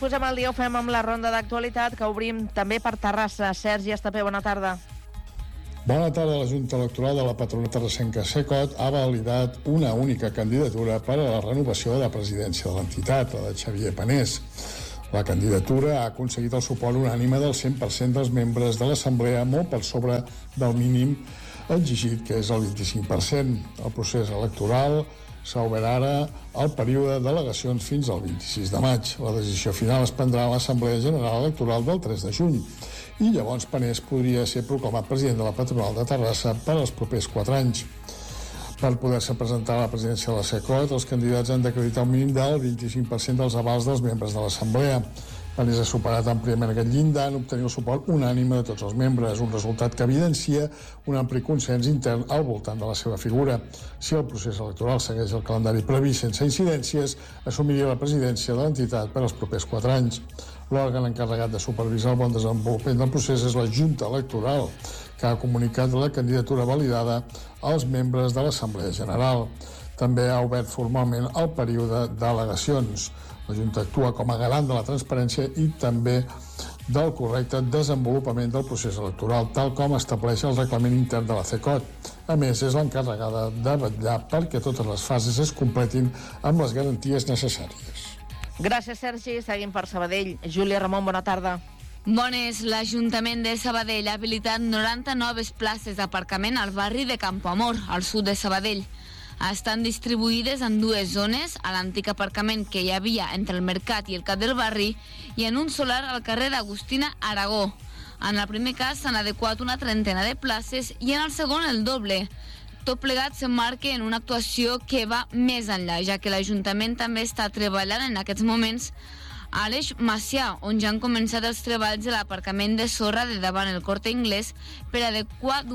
posem al dia, ho fem amb la ronda d'actualitat, que obrim també per Terrassa. Sergi Estapé, bona tarda. Bona tarda. La Junta Electoral de la patronal terrassenca Cecot ha validat una única candidatura per a la renovació de la presidència de l'entitat, la de Xavier Panés. La candidatura ha aconseguit el suport unànime del 100% dels membres de l'Assemblea, molt per sobre del mínim exigit, que és el 25%. El procés electoral s'ha obert ara el període d'al·legacions fins al 26 de maig. La decisió final es prendrà a l'Assemblea General Electoral del 3 de juny i llavors Panés podria ser proclamat president de la patronal de Terrassa per als propers 4 anys. Per poder-se presentar a la presidència de la Cecot, els candidats han d'acreditar un mínim del 25% dels avals dels membres de l'Assemblea. Panés ha superat àmpliament aquest llindar en obtenir el suport unànime de tots els membres, un resultat que evidencia un ampli consens intern al voltant de la seva figura. Si el procés electoral segueix el calendari previst sense incidències, assumiria la presidència de l'entitat per als propers 4 anys. L'òrgan encarregat de supervisar el bon desenvolupament del procés és la Junta Electoral, que ha comunicat la candidatura validada als membres de l'Assemblea General. També ha obert formalment el període d'al·legacions. La Junta actua com a garant de la transparència i també del correcte desenvolupament del procés electoral, tal com estableix el reglament intern de la Cecot. A més, és l'encarregada de vetllar perquè totes les fases es completin amb les garanties necessàries. Gràcies, Sergi. Seguim per Sabadell. Júlia Ramon, bona tarda. Bones, l'Ajuntament de Sabadell ha habilitat 90 noves places d'aparcament al barri de Campoamor, al sud de Sabadell. Estan distribuïdes en 2 zones, a l'antic aparcament que hi havia entre el Mercat i el Cap del Barri i en un solar al carrer d'Agustina Aragó. En el primer cas s'han adequat una trentena de places i en el segon el doble. Tot plegat s'emmarca en una actuació que va més enllà, ja que l'Ajuntament també està treballant en aquests moments a l'Eix Macià, on ja han començat els treballs de l'aparcament de sorra de davant el Corte Inglés per adequar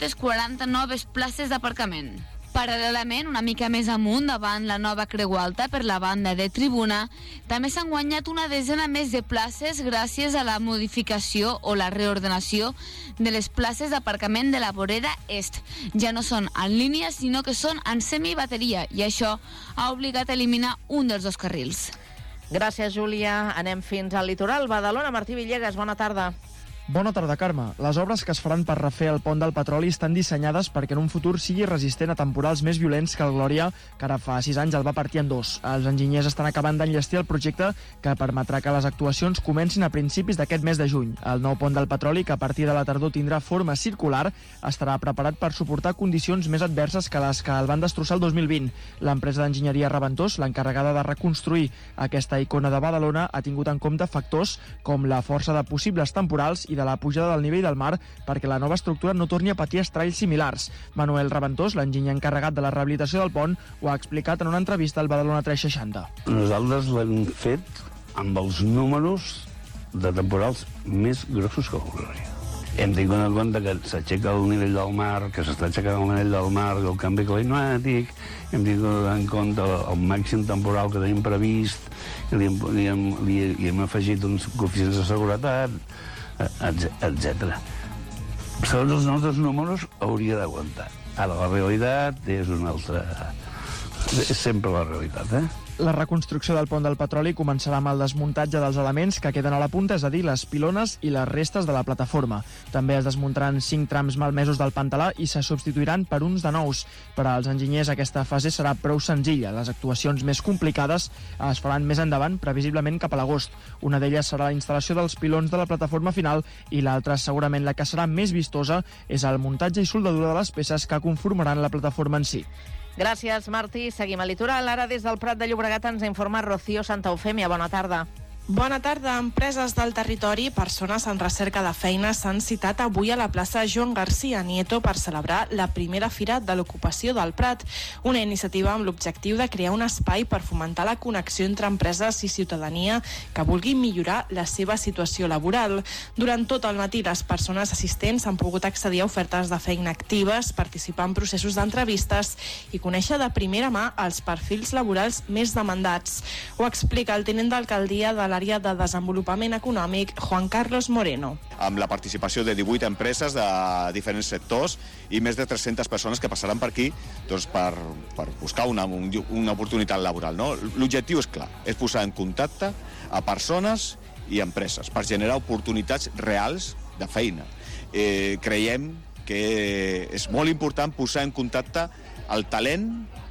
240 noves places d'aparcament. Paral·lelament, una mica més amunt, davant la nova Creu Alta per la banda de tribuna, també s'han guanyat una desena més de places gràcies a la modificació o la reordenació de les places d'aparcament de la vorera est. Ja no són en línia, sinó que són en semibateria, i això ha obligat a eliminar un dels 2 carrils. Gràcies, Júlia. Anem fins al litoral. Badalona, Martí Villegas, bona tarda. Bona tarda, Carme. Les obres que es faran per refer el pont del Petroli estan dissenyades perquè en un futur sigui resistent a temporals més violents que el Glòria, que ara fa 6 anys el va partir en 2. Els enginyers estan acabant d'enllestir el projecte que permetrà que les actuacions comencin a principis d'aquest mes de juny. El nou pont del Petroli, que a partir de la tardor tindrà forma circular, estarà preparat per suportar condicions més adverses que les que el van destrossar el 2020. L'empresa d'enginyeria Reventós, l'encarregada de reconstruir aquesta icona de Badalona, ha tingut en compte factors com la força de possibles temporals i de la pujada del nivell del mar perquè la nova estructura no torni a patir estralls similars. Manuel Reventós, l'enginyer encarregat de la rehabilitació del pont, ho ha explicat en una entrevista al Badalona 360. Nosaltres l'hem fet amb els números de temporals més grossos que el Glòria. Hem tingut en compte que s'aixeca el nivell del mar, que s'està aixecant el nivell del mar, el canvi climàtic, hem tingut en compte el màxim temporal que tenim previst, i hem afegit uns coeficients de seguretat, etc. Segons els nostres números hauria d'aguantar. Ara la realitat és una altra. És sempre la realitat, La reconstrucció del pont del Petroli començarà amb el desmuntatge dels elements que queden a la punta, és a dir, les pilones i les restes de la plataforma. També es desmuntaran 5 trams malmesos del Pantalà i se substituiran per uns de nous. Per als enginyers aquesta fase serà prou senzilla. Les actuacions més complicades es faran més endavant, previsiblement cap a l'agost. Una d'elles serà la instal·lació dels pilons de la plataforma final i l'altra, segurament la que serà més vistosa, és el muntatge i soldadura de les peces que conformaran la plataforma en si. Gràcies, Martí. Seguim al litoral. Ara des del Prat de Llobregat ens informa Rocío Santa Eufèmia. Bona tarda. Bona tarda. Empreses del territori, persones en recerca de feina s'han citat avui a la plaça Joan García Nieto per celebrar la primera fira de l'ocupació del Prat, una iniciativa amb l'objectiu de crear un espai per fomentar la connexió entre empreses i ciutadania que vulguin millorar la seva situació laboral. Durant tot el matí, les persones assistents han pogut accedir a ofertes de feina actives, participar en processos d'entrevistes i conèixer de primera mà els perfils laborals més demandats. Ho explica el tinent d'alcaldia de l'àrea l'àrea de desenvolupament econòmic, Juan Carlos Moreno. Amb la participació de 18 empreses de diferents sectors i més de 300 persones que passaran per aquí doncs, per buscar una oportunitat laboral. No? L'objectiu és clar, és posar en contacte a persones i empreses per generar oportunitats reals de feina. Creiem que és molt important posar en contacte el talent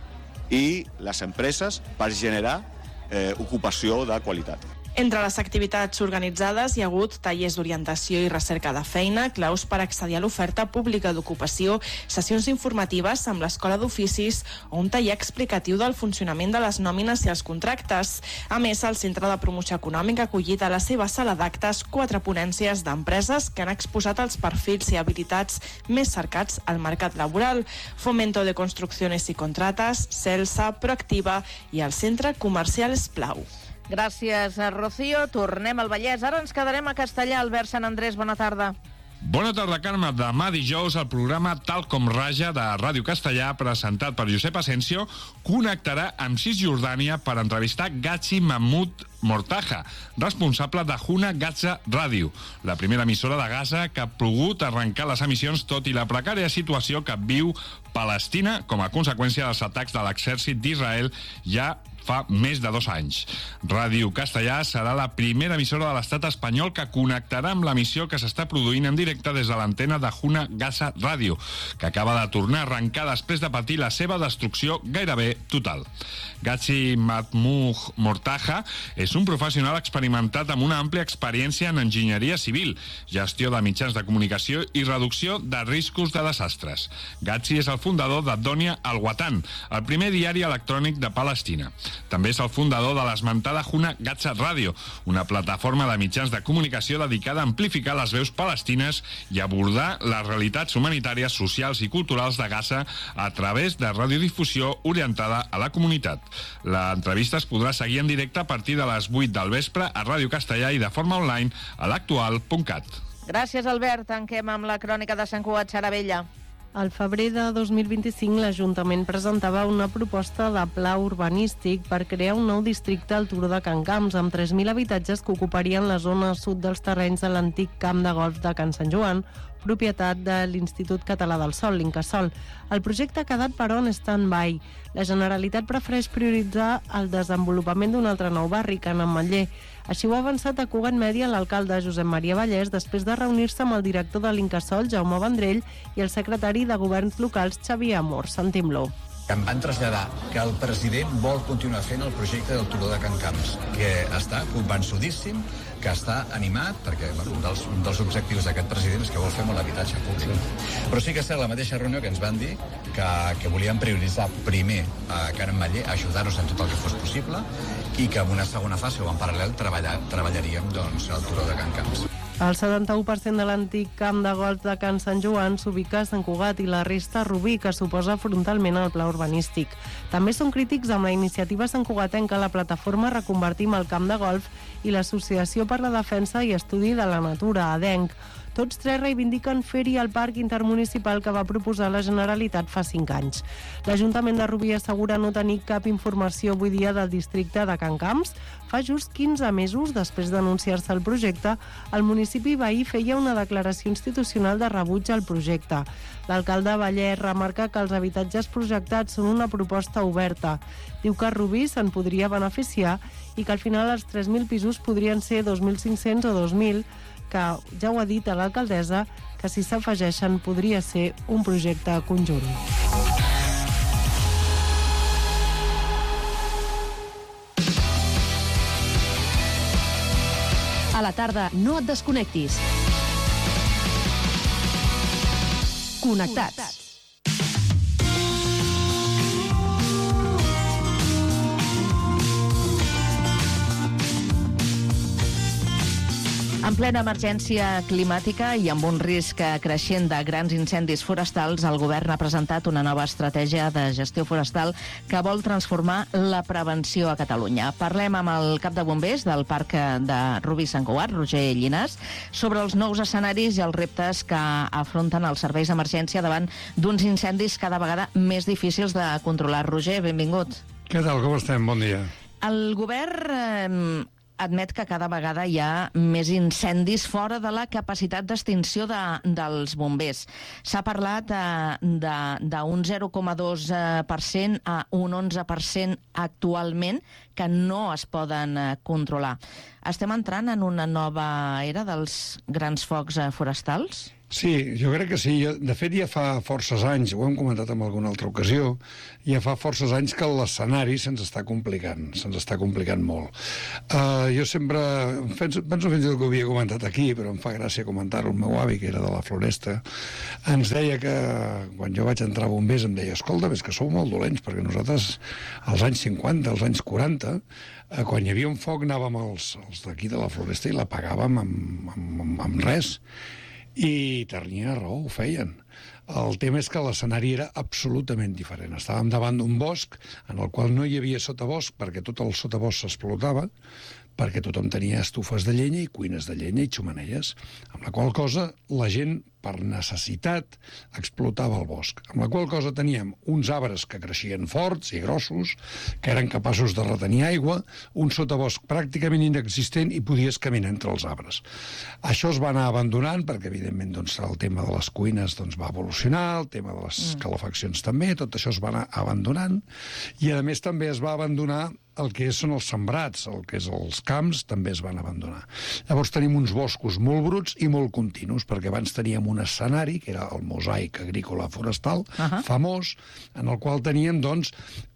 i les empreses per generar ocupació de qualitat. Entre les activitats organitzades hi ha hagut tallers d'orientació i recerca de feina, claus per accedir a l'oferta pública d'ocupació, sessions informatives amb l'Escola d'Oficis o un taller explicatiu del funcionament de les nòmines i els contractes. A més, el Centre de Promoció Econòmica ha acollit a la seva sala d'actes 4 ponències d'empreses que han exposat els perfils i habilitats més cercats al mercat laboral: Fomento de Construcciones y Contratas, Celsa, Proactiva i el Centre Comercial Esplau. Gràcies, Rocío. Tornem al Vallès. Ara ens quedarem a Castellà. Albert Sant Andrés, bona tarda. Bona tarda, Carme. Demà dijous el programa Tal com Raja de Ràdio Castellà, presentat per Josep Asensio, connectarà amb Cisjordània per entrevistar Ghazi Mahmoud Mortaja, responsable de Huna Gaza Ràdio, la primera emissora de Gaza que ha pogut arrencar les emissions tot i la precària situació que viu Palestina com a conseqüència dels atacs de l'exèrcit d'Israel ja fa més de 2 anys. Ràdio Castellà serà la primera emissora de l'estat espanyol que connectarà amb l'emissió que s'està produint en directe des de l'antena de Huna Gaza Ràdio, que acaba de tornar a arrencar després de patir la seva destrucció gairebé total. Ghazi Mahmoud Mortaja és un professional experimentat amb una àmplia experiència en enginyeria civil, gestió de mitjans de comunicació i reducció de riscos de desastres. Ghazi és el fundador de Donia Al-Watan, el primer diari electrònic de Palestina. També és el fundador de l'esmentada Huna Gaza Ràdio, una plataforma de mitjans de comunicació dedicada a amplificar les veus palestines i abordar les realitats humanitàries, socials i culturals de Gaza a través de radiodifusió orientada a la comunitat. L'entrevista es podrà seguir en directe a partir de les 8 del vespre a Ràdio Castellà i de forma online a l'actual.cat. Gràcies, Albert. Tanquem amb la crònica de Sant Cugat Saravella. Al febrer de 2025, l'Ajuntament presentava una proposta de pla urbanístic per crear un nou districte al Turó de Can Camps, amb 3.000 habitatges que ocuparien la zona sud dels terrenys de l'antic camp de golf de Can Sant Joan, propietat de l'Institut Català del Sòl, l'Incasòl. El projecte ha quedat, però, en stand-by. La Generalitat prefereix prioritzar el desenvolupament d'un altre nou barri, Can Ametller. Així ho ha avançat a Cugat Mèdia l'alcalde Josep Maria Vallès després de reunir-se amb el director de l'Incasòl, Jaume Vendrell, i el secretari de Governs Locals, Xavier Amor. Sentim-lo. Em van traslladar que el president vol continuar fent el projecte del Turó de Can Camps, que està convençudíssim, que està animat, perquè un dels objectius d'aquest president és que vol fer molt habitatge públic. Però sí que és cert, la mateixa reunió que ens van dir que volien prioritzar primer a Can Ametller, ajudar-nos en tot el que fos possible, i que en una segona fase o en paral·lel treballaríem el Turó de Can Camps. El 71% de l'antic camp de golf de Can Sant Joan s'ubica a Sant Cugat i la resta a Rubí, que suposa frontalment el pla urbanístic. També són crítics amb la iniciativa santcugatenca, la plataforma Reconvertim el camp de golf i l'Associació per la Defensa i Estudi de la Natura, ADENC. Tots tres reivindiquen fer-hi el parc intermunicipal que va proposar la Generalitat fa 5 anys. L'Ajuntament de Rubí assegura no tenir cap informació avui dia del districte de Can Camps. Fa just 15 mesos, després d'anunciar-se el projecte, el municipi veí feia una declaració institucional de rebuig al projecte. L'alcalde Vallès remarca que els habitatges projectats són una proposta oberta. Diu que Rubí se'n podria beneficiar i que al final els 3.000 pisos podrien ser 2.500 o 2.000, que ja ho ha dit a l'alcaldessa, que si s'afegeixen podria ser un projecte conjunt. A la tarda, no et desconnectis. Connectats. En plena emergència climàtica i amb un risc creixent de grans incendis forestals, el govern ha presentat una nova estratègia de gestió forestal que vol transformar la prevenció a Catalunya. Parlem amb el cap de bombers del Parc de Rubí Sant Cugat, Roger Llinàs, sobre els nous escenaris i els reptes que afronten els serveis d'emergència davant d'uns incendis cada vegada més difícils de controlar. Roger, benvingut. Què tal, com estem? Bon dia. El govern admet que cada vegada hi ha més incendis fora de la capacitat d'extinció dels bombers. S'ha parlat d'un 0,2% a un 11% actualment que no es poden controlar. Estem entrant en una nova era dels grans focs forestals? Sí, jo crec que sí. De fet, ja fa forces anys, ho hem comentat en alguna altra ocasió, ja fa forces anys que l'escenari se'ns està complicant molt. Jo sempre, penso fins i tot que ho havia comentat aquí, però em fa gràcia comentar-ho, el meu avi, que era de la Floresta, ens deia que, quan jo vaig entrar a bombers, em deia, escolta, és que sou molt dolents, perquè nosaltres, als anys 50, als anys 40, quan hi havia un foc anàvem els d'aquí de la Floresta i l'apagàvem amb res. I tenia raó, ho feien. El tema és que l'escenari era absolutament diferent. Estàvem davant d'un bosc en el qual no hi havia sotabosc perquè tot el sotabosc s'explotava, perquè tothom tenia estufes de llenya i cuines de llenya i xumanelles, amb la qual cosa la gent, per necessitat, explotava el bosc. Amb la qual cosa teníem uns arbres que creixien forts i grossos, que eren capaços de retenir aigua, un sotabosc pràcticament inexistent i podies caminar entre els arbres. Això es va anar abandonant perquè, evidentment, el tema de les cuines va evolucionar, el tema de les calefaccions també, tot això es va anar abandonant, i a més també es va abandonar el que són els sembrats, el que és els camps, també es van abandonar. Llavors tenim uns boscos molt bruts i molt continus, perquè abans teníem un escenari, que era el mosaic agrícola forestal, famós, en el qual teníem, doncs,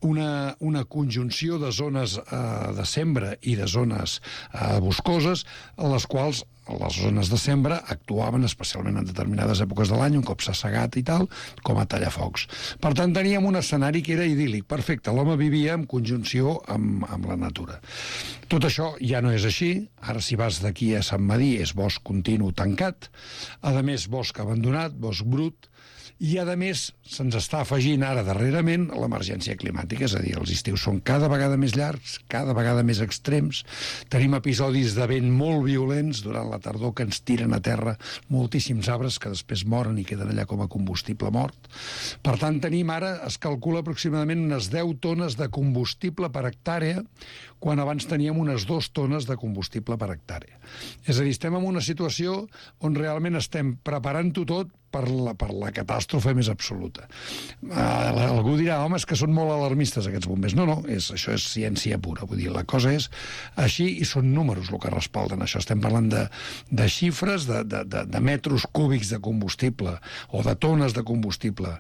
una conjunció de zones de sembra i de zones boscoses, a les quals les zones de sembra actuaven especialment en determinades èpoques de l'any, un cop s'ha segat i tal, com a tallafocs. Per tant, teníem un escenari que era idíl·lic, perfecte. L'home vivia en conjunció amb la natura. Tot això ja no és així. Ara, si vas d'aquí a Sant Medir, és bosc continu tancat, a més, bosc abandonat, bosc brut, i, a més, se'ns està afegint ara darrerament l'emergència climàtica, és a dir, els estius són cada vegada més llargs, cada vegada més extrems, tenim episodis de vent molt violents durant la tardor que ens tiren a terra moltíssims arbres que després moren i queden allà com a combustible mort. Per tant, tenim ara, es calcula aproximadament unes 10 tones de combustible per hectàrea, quan abans teníem unes 2 tones de combustible per hectàrea. És a dir, estem en una situació on realment estem preparant-ho tot per la catàstrofe més absoluta. Algú dirà, home, és que són molt alarmistes aquests bombers. No, això és ciència pura. Vull dir, la cosa és així i són números el que respalden això. Estem parlant de xifres, de metres cúbics de combustible o de tones de combustible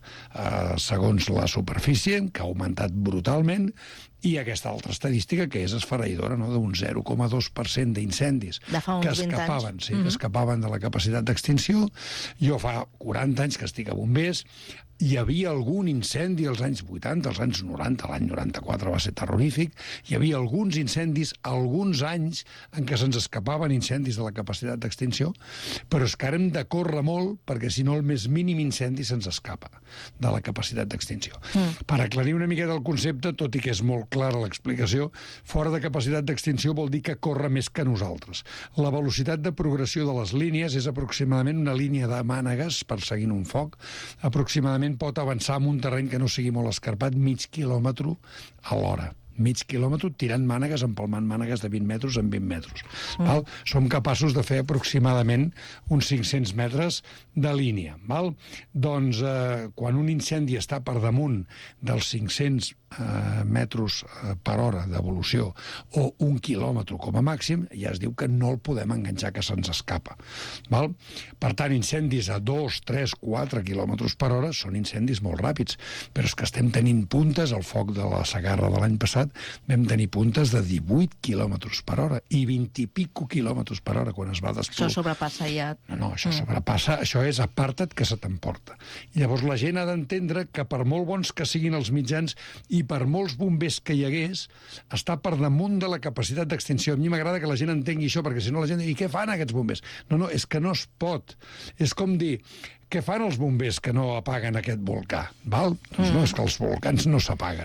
segons la superfície, que ha augmentat brutalment, i aquesta altra estadística que és esfereïdora, no? D'un 0,2% d'incendis que escapaven de la capacitat d'extinció. Jo fa 40 anys que estic a bombers, hi havia algun incendi als anys 80, als anys 90, l'any 94 va ser terrorífic, hi havia alguns incendis, alguns anys en què se'ns escapaven incendis de la capacitat d'extinció, però és que ara hem de córrer molt perquè si no el més mínim incendi se'ns escapa de la capacitat d'extinció. Per aclarir una miqueta el concepte, tot i que és molt clara l'explicació, fora de capacitat d'extinció vol dir que corre més que nosaltres. La velocitat de progressió de les línies és aproximadament una línia de mànegues perseguint un foc, aproximadament pot avançar en un terreny que no sigui molt escarpat mig quilòmetre a l'hora. Mig quilòmetre tirant mànegues, empalmant mànegues de 20 metres en 20 metres. Val? Som capaços de fer aproximadament uns 500 metres de línia. Val? Doncs quan un incendi està per damunt dels 500 metres per hora d'evolució o 1 quilòmetre com a màxim, ja es diu que no el podem enganxar, que se'ns escapa. Val? Per tant, incendis a 2, 3, 4 quilòmetres per hora són incendis molt ràpids, però és que estem tenint puntes, el foc de la Segarra de l'any passat vam tenir puntes de 18 quilòmetres per hora i 20 i pico quilòmetres per hora quan es va desplotar. Això sobrepassa ja... No, això sobrepassa, això és aparta't que se t'emporta. I llavors la gent ha d'entendre que per molt bons que siguin els mitjans i per molts bombers que hi hagués, està per damunt de la capacitat d'extinció. A mi m'agrada que la gent entengui això, perquè si no la gent diu, i què fan aquests bombers? No, és que no es pot. És com dir, què fan els bombers que no apaguen aquest volcà? Val? Doncs no, és que els volcans no s'apaguen.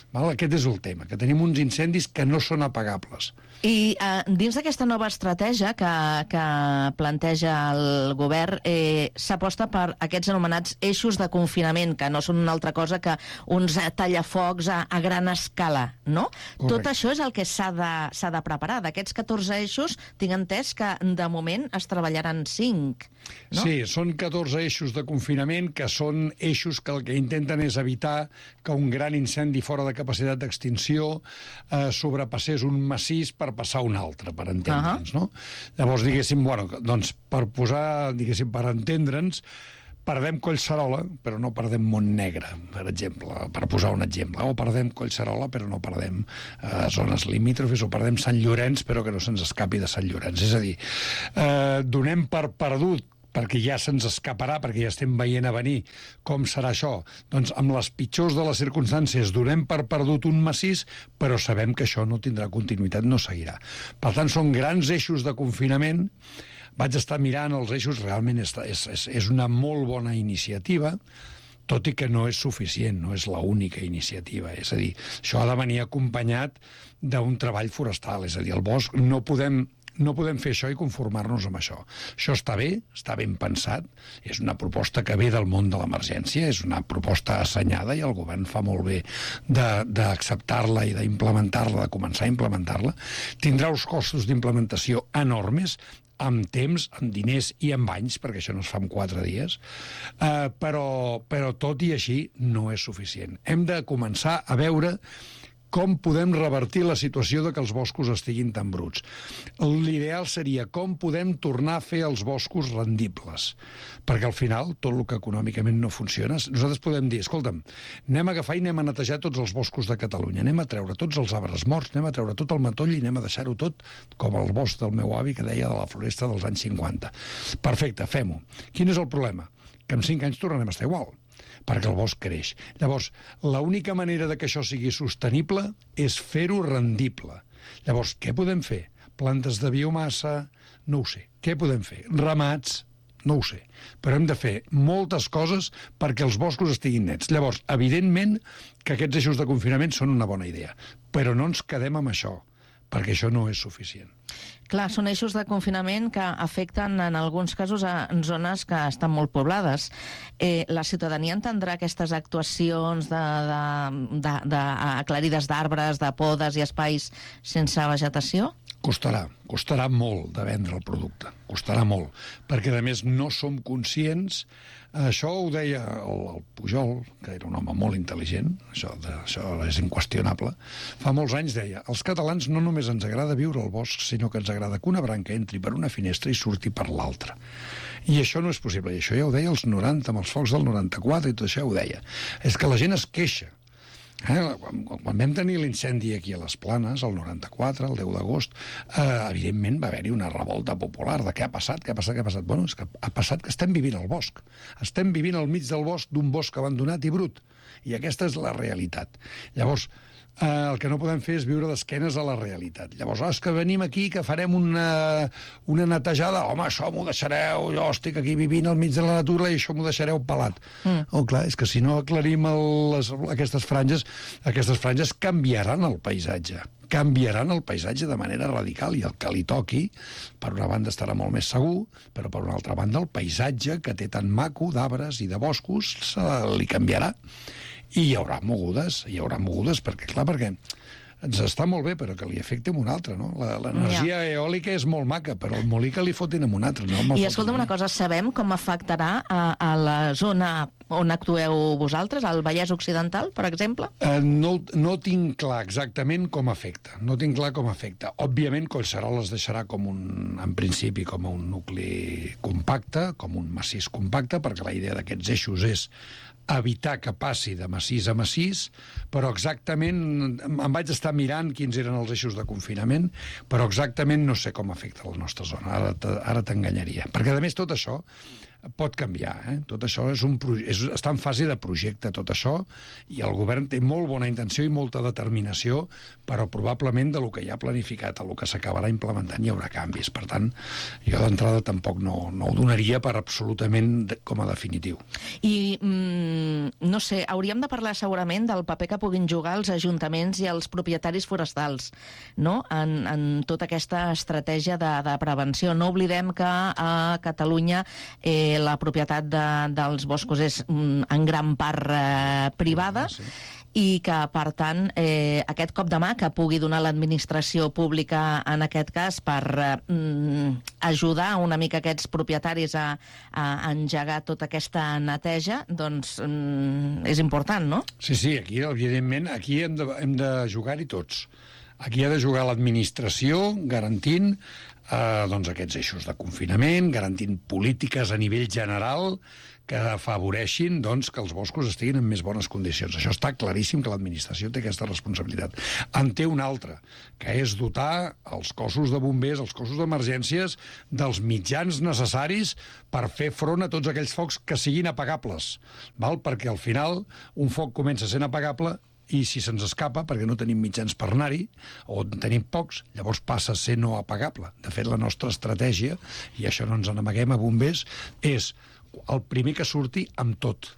Val? Aquest és el tema, que tenim uns incendis que no són apagables. I dins d'aquesta nova estratègia que planteja el govern, s'aposta per aquests anomenats eixos de confinament, que no són una altra cosa que uns tallafocs a gran escala, no? Correcte. Tot això és el que s'ha de preparar. D'aquests 14 eixos, tinc entès que de moment es treballaran 5, no? Sí, són 14 eixos de confinament que són eixos que el que intenten és evitar que un gran incendi fora de capacitat d'extinció sobrepassés un massís per passar un altre, per entendre'ns, no? Llavors, diguéssim, bueno, doncs per posar, diguéssim, per entendre'ns, perdem Collserola, però no perdem Montnegre, per exemple, per posar un exemple. O perdem Collserola, però no perdem zones limítrofes, o perdem Sant Llorenç, però que no se'ns escapi de Sant Llorenç. És a dir, donem per perdut perquè ja se'ns escaparà, perquè ja estem veient a venir com serà això. Doncs amb les pitjors de les circumstàncies donem per perdut un massís, però sabem que això no tindrà continuïtat, no seguirà. Per tant, són grans eixos de confinament. Vaig estar mirant els eixos, realment és una molt bona iniciativa, tot i que no és suficient, no és l'única iniciativa. És a dir, això ha de venir acompanyat d'un treball forestal, és a dir, el bosc no podem fer això i conformar-nos amb això. Això està bé, està ben pensat, és una proposta que ve del món de l'emergència, és una proposta assenyada i el govern fa molt bé d'acceptar-la i d'implementar-la, de començar a implementar-la. Tindrà uns costos d'implementació enormes, amb temps, amb diners i amb anys, perquè això no es fa en 4 dies, però tot i així no és suficient. Hem de començar a veure com podem revertir la situació de que els boscos estiguin tan bruts. L'ideal seria com podem tornar a fer els boscos rendibles, perquè al final, tot el que econòmicament no funciona, nosaltres podem dir, escolta'm, anem a agafar i anem a netejar tots els boscos de Catalunya, anem a treure tots els arbres morts, anem a treure tot el matoll i anem a deixar-ho tot com el bosc del meu avi que deia de la floresta dels anys 50. Perfecte, fem-ho. Quin és el problema? Que en 5 anys tornarem a estar igual, perquè el bosc creix. Llavors, l'única manera de que això sigui sostenible és fer-ho rendible. Llavors, què podem fer? Plantes de biomassa? No ho sé. Què podem fer? Ramats? No ho sé. Però hem de fer moltes coses perquè els boscos estiguin nets. Llavors, evidentment que aquests eixos de confinament són una bona idea, però no ens quedem amb això, perquè això no és suficient. Clar, són eixos de confinament que afecten en alguns casos en zones que estan molt poblades. La ciutadania entendrà aquestes actuacions aclarides d'arbres, de podes i espais sense vegetació? Costarà molt de vendre el producte, costarà molt, perquè a més no som conscients. Això ho deia el Pujol, que era un home molt intel·ligent, això és inqüestionable. Fa molts anys deia, als catalans no només ens agrada viure al bosc, sinó que ens agrada que una branca entri per una finestra i surti per l'altra. I això no és possible, i això ja ho deia als 90, amb els focs del 94, i tot això ho deia. És que la gent es queixa. Quan vam tenir l'incendi aquí a les Planes, el 94, el 10 d'agost, evidentment va haver-hi una revolta popular de què ha passat. Bueno, és que ha passat que estem vivint al bosc. Estem vivint al mig del bosc, d'un bosc abandonat i brut. I aquesta és la realitat. Llavors, el que no podem fer és viure d'esquenes a la realitat. Llavors, és que venim aquí, que farem una netejada, home, això m'ho deixareu, jo estic aquí vivint al mig de la natura i això m'ho deixareu pelat. Oh, clar, és que si no aclarim aquestes franges canviaran el paisatge. Canviaran el paisatge de manera radical i el que li toqui, per una banda estarà molt més segur, però per una altra banda el paisatge que té tan maco d'arbres i de boscos li canviarà. I hi haurà mogudes, perquè ens està molt bé, però que li afecti amb un altre, no? L'energia eòlica és molt maca, però el molí que li fotin amb un altre. No? I escolta'm una cosa, sabem com afectarà a la zona on actueu vosaltres, al Vallès Occidental, per exemple? No tinc clar exactament com afecta. Òbviament, Collserola es deixarà en principi, com un nucli compacte, com un massís compacte, perquè la idea d'aquests eixos és evitar que passi de massís a massís, però exactament, em vaig estar mirant quins eren els eixos de confinament, però exactament no sé com afecta la nostra zona, ara t'enganyaria. Perquè, a més, tot això pot canviar. Tot això està en fase de projecte, tot això, i el govern té molt bona intenció i molta determinació, però probablement de lo que ja ha planificat a lo que s'acabarà implementant hi haurà canvis. Per tant, jo d'entrada tampoc no ho donaria per absolutament com a definitiu. I, no sé, hauríem de parlar segurament del paper que puguin jugar els ajuntaments i els propietaris forestals, no?, en tota aquesta estratègia de prevenció. No oblidem que a Catalunya la propietat dels boscos és en gran part privada, i que, per tant, aquest cop de mà que pugui donar l'administració pública en aquest cas per ajudar una mica aquests propietaris a engegar tota aquesta neteja, doncs és important, no? Sí, aquí, evidentment, aquí hem de jugar-hi tots. Aquí ha de jugar l'administració garantint aquests eixos de confinament, garantint polítiques a nivell general que afavoreixin que els boscos estiguin en més bones condicions. Això està claríssim que l'administració té aquesta responsabilitat. En té una altra, que és dotar els cossos de bombers, els cossos d'emergències, dels mitjans necessaris per fer front a tots aquells focs que siguin apagables, perquè al final un foc comença sent apagable i si se'ns escapa, perquè no tenim mitjans per anar-hi, o en tenim pocs, llavors passa a ser no apagable. De fet, la nostra estratègia, i això no ens n'amaguem a bombers, és el primer que surti amb tot,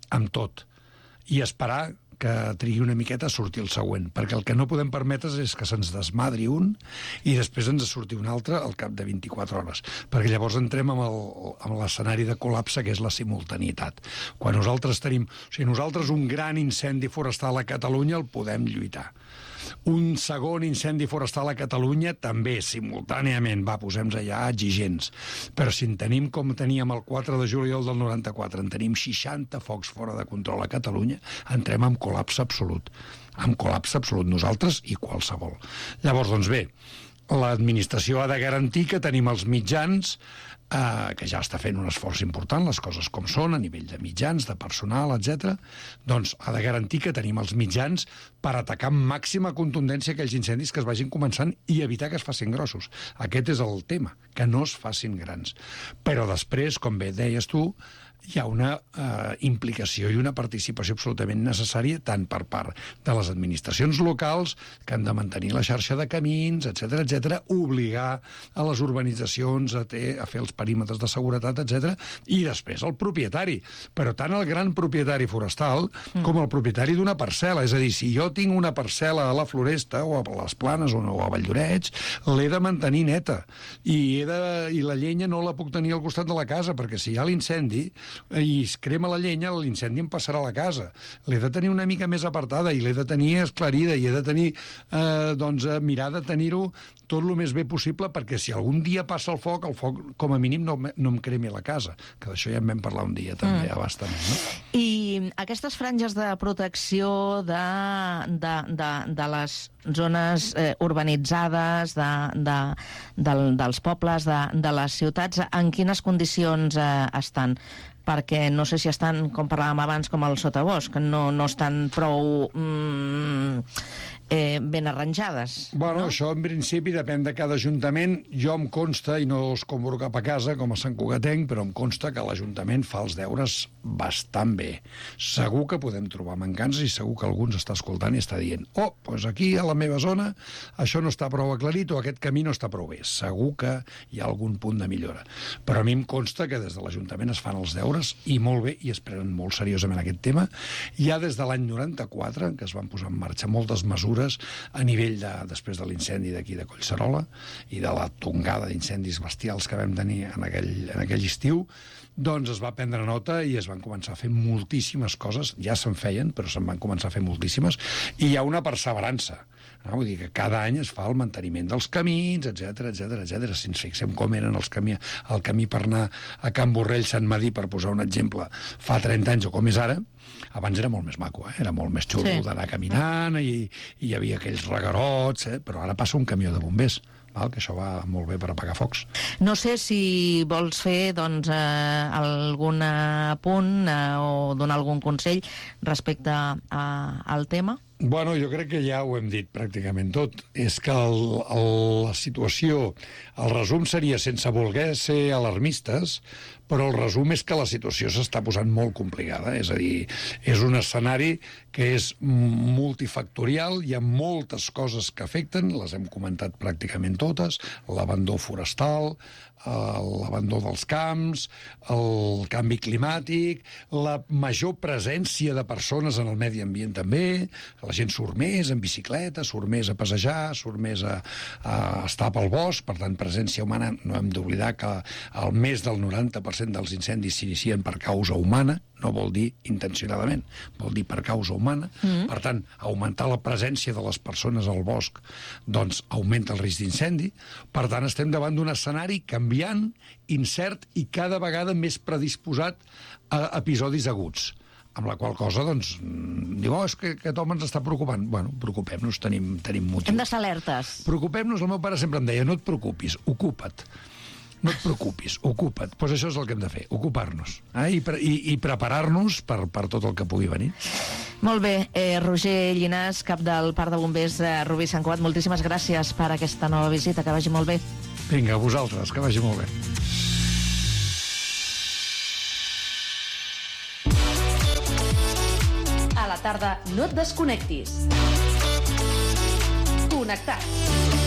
i esperar que trigui una miqueta a sortir el següent, perquè el que no podem permetre és que se'ns desmadri un i després ens surti un altre al cap de 24 hores, perquè llavors entrem amb l'escenari de col·lapse, que és la simultanietat. Quan nosaltres tenim... O sigui, nosaltres un gran incendi forestal a Catalunya el podem lluitar. Un segon incendi forestal a Catalunya també, simultàniament, posem-nos allà exigents. Però si en tenim com teníem el 4 de juliol del 94, en tenim 60 focs fora de control a Catalunya, entrem en col·lapse absolut. En col·lapse absolut, nosaltres i qualsevol. Llavors, doncs bé, l'administració ha de garantir que tenim els mitjans, que ja està fent un esforç important, les coses com són, a nivell de mitjans, de personal, etc. Doncs ha de garantir que tenim els mitjans per atacar amb màxima contundència aquells incendis que es vagin començant i evitar que es facin grossos. Aquest és el tema, que no es facin grans. Però després, com bé deies tu, hi ha una implicació i una participació absolutament necessària tant per part de les administracions locals, que han de mantenir la xarxa de camins, etc, obligar a les urbanitzacions a fer els perímetres de seguretat, etc, i després el propietari. Però tant el gran propietari forestal com el propietari d'una parcel·la. És a dir, si jo tinc una parcel·la a la Floresta o a les Planes o a Valldoreix, l'he de mantenir neta. I la llenya no la puc tenir al costat de la casa, perquè si hi ha l'incendi i es crema la llenya, l'incendi em passarà a la casa. L'he de tenir una mica més apartada i l'he de tenir esclarida i he de tenir, mirar de tenir-ho tot el més bé possible, perquè si algun dia passa el foc com a mínim no em cremi a la casa, que d'això ja en vam parlar un dia també bastament, no? I aquestes franges de protecció de les zones urbanitzades, dels pobles, de les ciutats, en quines condicions estan? Perquè no sé si estan, com parlàvem abans, com el sotabosc, no estan prou ben arranjades. Bueno, això en principi depèn de cada ajuntament. Jo em consta, i no us convoco cap a casa, com a Sant Cugatenc, però em consta que l'Ajuntament fa els deures bastant bé. Segur que podem trobar mancances i segur que algú ens està escoltant i està dient doncs aquí, a la meva zona, això no està prou aclarit o aquest camí no està prou bé. Segur que hi ha algun punt de millora. Però a mi em consta que des de l'Ajuntament es fan els deures i molt bé, i es prenen molt seriosament aquest tema. Ja des de l'any 94, que es van posar en marxa moltes mesures a nivell després de l'incendi d'aquí de Collserola i de la tongada d'incendis bestials que vam tenir en aquell estiu, doncs es va prendre nota i es van començar a fer moltíssimes coses. Ja se'n feien, però se'n van començar a fer moltíssimes, i hi ha una perseverança. Vull dir que cada any es fa el manteniment dels camins, etc. Si ens fixem com eren el camí per anar a Can Borrell, Sant Madí, per posar un exemple, fa 30 anys o com és ara, abans era molt més maco, era molt més xulo d'anar caminant i hi havia aquells regarots, però ara passa un camió de bombers, que això va molt bé per apagar focs. No sé si vols fer algun apunt o donar algun consell respecte al tema. Bueno, jo crec que ja ho hem dit pràcticament tot. És que la situació, el resum seria, sense voler ser alarmistes, però el resum és que la situació s'està posant molt complicada. És a dir, és un escenari que és multifactorial, hi ha moltes coses que afecten, les hem comentat pràcticament totes, l'abandó forestal, l'abandó dels camps, el canvi climàtic, la major presència de persones en el medi ambient també, la gent surt més en bicicleta, surt més a passejar, surt més a estar pel bosc, per tant, presència humana. No hem d'oblidar que el més del 90% dels incendis s'inicien per causa humana, no vol dir intencionadament, vol dir per causa humana. Per tant, augmentar la presència de les persones al bosc doncs augmenta el risc d'incendi. Per tant, estem davant d'un escenari canviant, incert i cada vegada més predisposat a episodis aguts. Amb la qual cosa, doncs, diu, és que aquest home ens està preocupant. Bueno, preocupem-nos, tenim motiu. Hem d'estar alertes. Preocupem-nos, el meu pare sempre em deia, no et preocupis, ocupa't. No et preocupis, ocupa't. Doncs això és el que hem de fer, ocupar-nos. I preparar-nos per tot el que pugui venir. Molt bé. Roger Llinàs, cap del Parc de Bombers de Rubí Sant Cugat, moltíssimes gràcies per aquesta nova visita. Que vagi molt bé. Vinga, a vosaltres, que vagi molt bé. A la tarda no et desconnectis. Connectats.